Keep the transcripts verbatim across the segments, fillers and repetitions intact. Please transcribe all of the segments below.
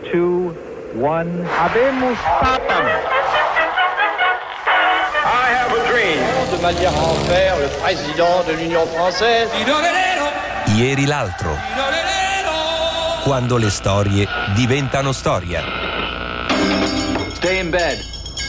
two, one. Habemus Papam. I have a dream. De manière à en faire le président de l'Union française. Ieri l'altro. Quando le storie diventano storia. Stay in bed.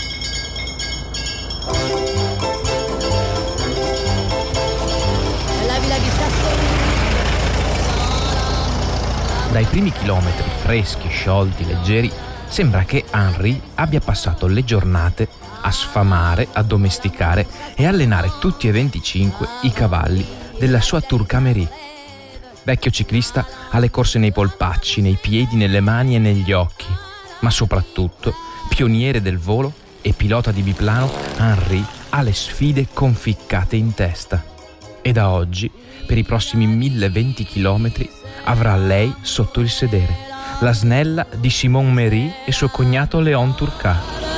Dai primi chilometri freschi, sciolti, leggeri, sembra che Henri abbia passato le giornate a sfamare, addomesticare e allenare tutti e venticinque i cavalli della sua Turcamerie. Vecchio ciclista alle corse nei polpacci, nei piedi, nelle mani e negli occhi, ma soprattutto pioniere del volo e pilota di biplano, Henri ha le sfide conficcate in testa. E da oggi, per i prossimi mille venti chilometri, avrà lei sotto il sedere, la snella di Simon Méry e suo cognato Léon Turcat.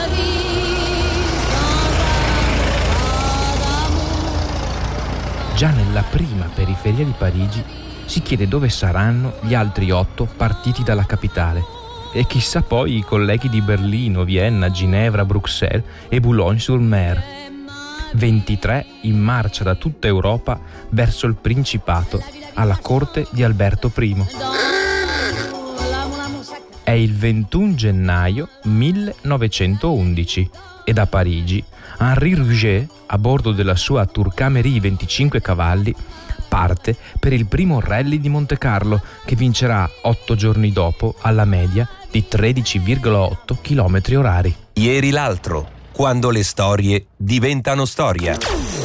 Già nella prima periferia di Parigi si chiede dove saranno gli altri otto partiti dalla capitale e chissà poi i colleghi di Berlino, Vienna, Ginevra, Bruxelles e Boulogne-sur-Mer. ventitré in marcia da tutta Europa verso il Principato alla corte di Alberto I. È il ventuno gennaio millenovecentoundici e da Parigi Henri Rouget, a bordo della sua Turcamerie venticinque cavalli, parte per il primo rally di Montecarlo che vincerà otto giorni dopo alla media di tredici virgola otto chilometri orari. Ieri l'altro. Quando le storie diventano storia.